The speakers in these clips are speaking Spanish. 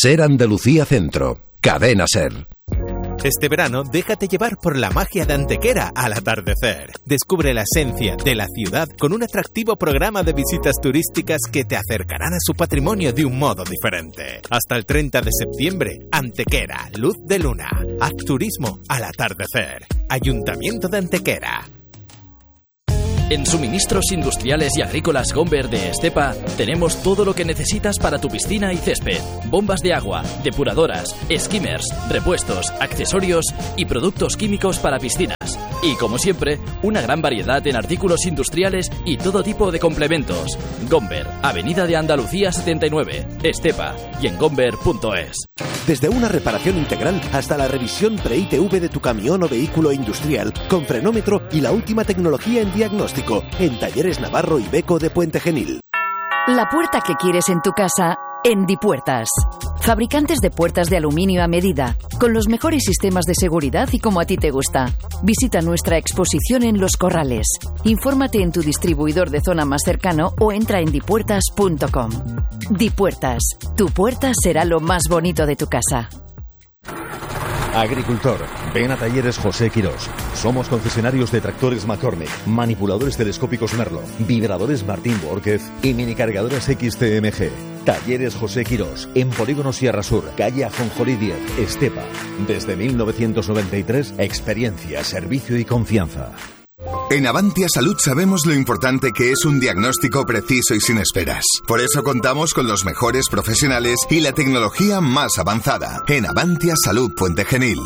Ser Andalucía Centro. Cadena Ser. Este verano, déjate llevar por la magia de Antequera al atardecer. Descubre la esencia de la ciudad con un atractivo programa de visitas turísticas que te acercarán a su patrimonio de un modo diferente. Hasta el 30 de septiembre, Antequera, Luz de Luna. Haz turismo al atardecer. Ayuntamiento de Antequera. En Suministros Industriales y Agrícolas Gomber de Estepa tenemos todo lo que necesitas para tu piscina y césped. Bombas de agua, depuradoras, skimmers, repuestos, accesorios y productos químicos para piscinas. Y como siempre, una gran variedad en artículos industriales y todo tipo de complementos. Gomber, Avenida de Andalucía 79, Estepa y en gomber.es. Desde una reparación integral hasta la revisión pre-ITV de tu camión o vehículo industrial con frenómetro y la última tecnología en diagnóstico en Talleres Navarro y Beco de Puente Genil. La puerta que quieres en tu casa en Dipuertas. Fabricantes de puertas de aluminio a medida, con los mejores sistemas de seguridad y como a ti te gusta. Visita nuestra exposición en Los Corrales. Infórmate en tu distribuidor de zona más cercano o entra en dipuertas.com. Dipuertas, tu puerta será lo más bonito de tu casa. Agricultor, ven a Talleres José Quirós. Somos concesionarios de tractores McCormick, manipuladores telescópicos Merlo, vibradores Martín Borquez y minicargadores XTMG. Talleres José Quirós, en Polígono Sierra Sur, calle Ajonjolí 10, Estepa. Desde 1993, experiencia, servicio y confianza. En Avantia Salud sabemos lo importante que es un diagnóstico preciso y sin esperas. Por eso contamos con los mejores profesionales y la tecnología más avanzada. En Avantia Salud Puente Genil.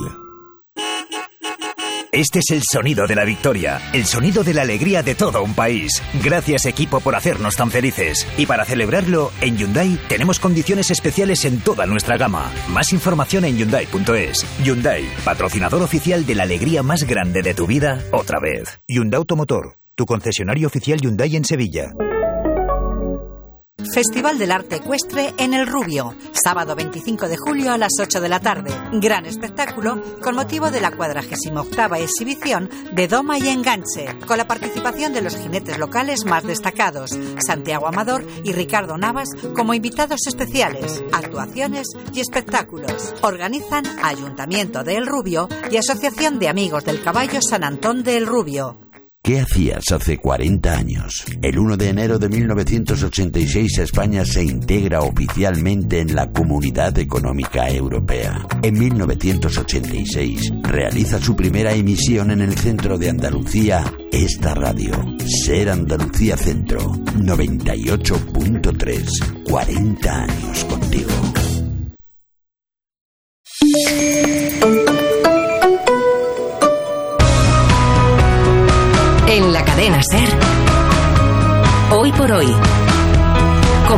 Este es el sonido de la victoria, el sonido de la alegría de todo un país. Gracias, equipo, por hacernos tan felices. Y para celebrarlo, en Hyundai tenemos condiciones especiales en toda nuestra gama. Más información en Hyundai.es. Hyundai, patrocinador oficial de la alegría más grande de tu vida, otra vez. Hyundai Automotor, tu concesionario oficial Hyundai en Sevilla. Festival del Arte Ecuestre en El Rubio, sábado 25 de julio a las 8 de la tarde. Gran espectáculo con motivo de la 48ª exhibición de Doma y Enganche, con la participación de los jinetes locales más destacados, Santiago Amador y Ricardo Navas como invitados especiales, actuaciones y espectáculos. Organizan Ayuntamiento de El Rubio y Asociación de Amigos del Caballo San Antón de El Rubio. ¿Qué hacías hace 40 años? El 1 de enero de 1986 España se integra oficialmente en la Comunidad Económica Europea. En 1986 realiza su primera emisión en el centro de Andalucía esta radio. Ser Andalucía Centro 98.3. 40 años contigo. En la cadena SER, Hoy por Hoy.